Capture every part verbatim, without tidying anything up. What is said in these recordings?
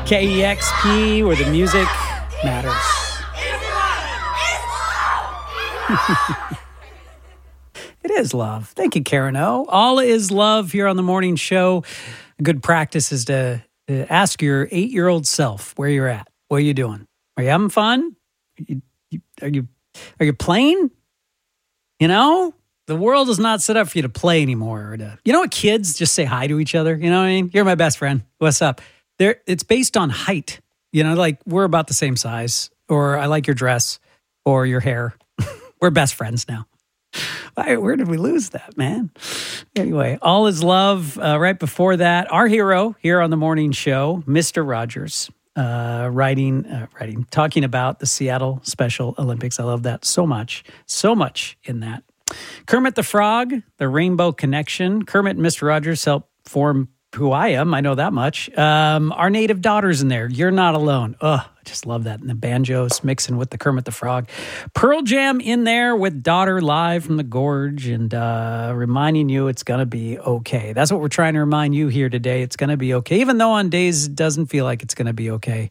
K E X P, where the music matters. It is love. Thank you, Karen O. All is love here on the morning show. A good practice is to, to ask your eight-year-old self where you're at. What are you doing? Are you having fun? Are you, are you, are you playing? You know, the world is not set up for you to play anymore. Or to, you know what, kids just say hi to each other. You know what I mean? You're my best friend. What's up? There, it's based on height. You know, like we're about the same size, or I like your dress, or your hair. We're best friends now. Where did we lose that, man? Anyway, all is love. Uh, right before that, our hero here on the morning show, Mister Rogers, uh, writing, uh, writing, talking about the Seattle Special Olympics. I love that so much, so much in that. Kermit the Frog, the Rainbow Connection. Kermit and Mister Rogers help form who I am. I know that much. Um, our native daughter's in there. You're not alone. Ugh, I just love that. And the banjos mixing with the Kermit the Frog. Pearl Jam in there with Daughter live from the Gorge and uh, reminding you it's going to be okay. That's what we're trying to remind you here today. It's going to be okay. Even though on days it doesn't feel like it's going to be okay.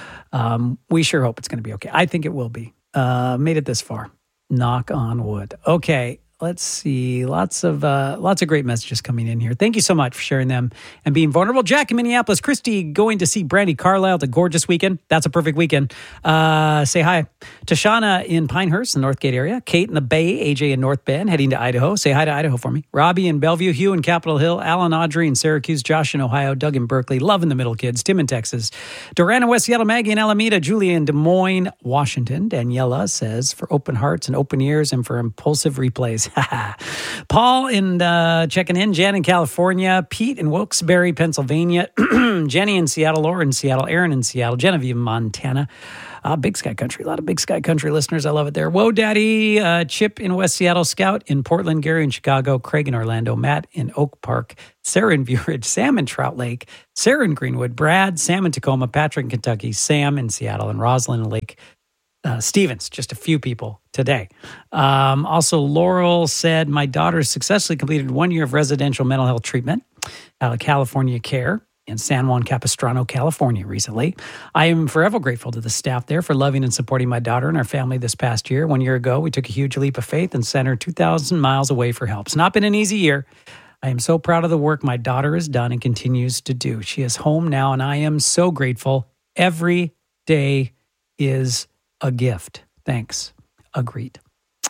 Um, we sure hope it's going to be okay. I think it will be. Uh, made it this far. Knock on wood. Okay. Let's see. Lots of uh, lots of great messages coming in here. Thank you so much for sharing them and being vulnerable. Jack in Minneapolis. Christy going to see Brandy Carlisle, the gorgeous weekend. That's a perfect weekend. Uh, say hi. Tashana in Pinehurst, the Northgate area. Kate in the Bay. A J in North Bend, heading to Idaho. Say hi to Idaho for me. Robbie in Bellevue. Hugh in Capitol Hill. Alan Audrey in Syracuse. Josh in Ohio. Doug in Berkeley. Love in the Middle Kids. Tim in Texas. Duran in West Seattle. Maggie in Alameda. Julia in Des Moines, Washington. Daniela says, for open hearts and open ears and for impulsive replays. Paul in uh, checking in. Jan in California. Pete in Wilkes-Barre, Pennsylvania. Jenny in Seattle. Laura in Seattle. Aaron in Seattle. Genevieve in Montana. Uh, Big Sky Country. A lot of Big Sky Country listeners. I love it there. Whoa, Daddy. Uh, Chip in West Seattle. Scout in Portland. Gary in Chicago. Craig in Orlando. Matt in Oak Park. Sarah in Viewridge. Sam in Trout Lake. Sarah in Greenwood. Brad. Sam in Tacoma. Patrick in Kentucky. Sam in Seattle. And Rosalind in Lake Uh, Stevens, just a few people today. Um, also, Laurel said, my daughter successfully completed one year of residential mental health treatment out of California Care in San Juan Capistrano, California recently. I am forever grateful to the staff there for loving and supporting my daughter and our family this past year. One year ago, we took a huge leap of faith and sent her two thousand miles away for help. It's not been an easy year. I am so proud of the work my daughter has done and continues to do. She is home now, and I am so grateful. Every day is a gift. Thanks. Agreed.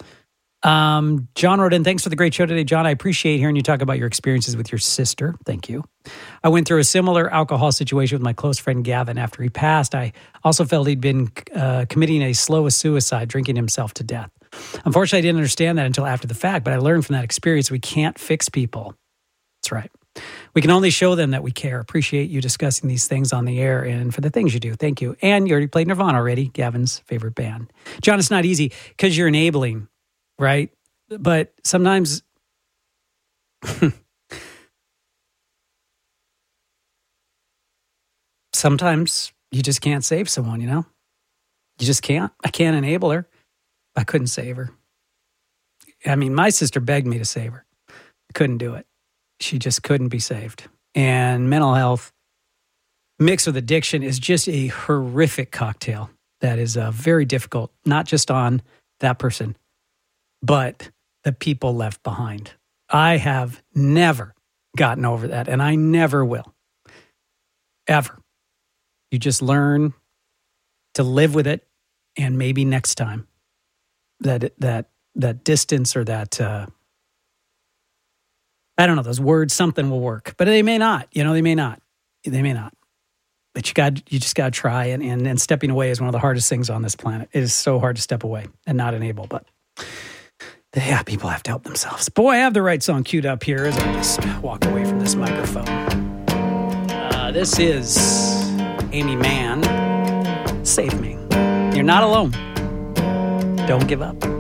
Um, John wrote in, thanks for the great show today, John. I appreciate hearing you talk about your experiences with your sister. Thank you. I went through a similar alcohol situation with my close friend Gavin. After he passed, I also felt he'd been uh, committing a slow suicide, drinking himself to death. Unfortunately, I didn't understand that until after the fact, but I learned from that experience we can't fix people. That's right. We can only show them that we care. Appreciate you discussing these things on the air and for the things you do. Thank you. And you already played Nirvana already, Gavin's favorite band. John, it's not easy because you're enabling, right? But sometimes sometimes you just can't save someone, you know? You just can't. I can't enable her. I couldn't save her. I mean, my sister begged me to save her. I couldn't do it. She just couldn't be saved. And mental health mixed with addiction is just a horrific cocktail that is uh, very difficult, not just on that person, but the people left behind. I have never gotten over that, and I never will. Ever. You just learn to live with it, and maybe next time that that that distance or that uh, I don't know, those words, something will work. But they may not. You know, they may not. They may not. But you got you just got to try. And, and, and stepping away is one of the hardest things on this planet. It is so hard to step away and not enable. But yeah, people have to help themselves. Boy, I have the right song queued up here as I just walk away from this microphone. Uh, this is Amy Mann. Save Me. You're not alone. Don't give up.